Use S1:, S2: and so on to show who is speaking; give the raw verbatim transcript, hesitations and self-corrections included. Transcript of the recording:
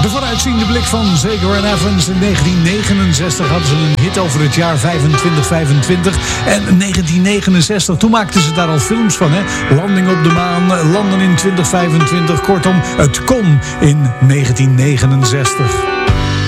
S1: De vooruitziende blik van Zager en Evans. In negentien negenenzestig hadden ze een hit over het jaar vijfentwintig vijfentwintig. En negentien negenenzestig, toen maakten ze daar al films van, hè? Landing op de maan, Landen in twintig vijfentwintig. Kortom, het kon in negentien negenenzestig.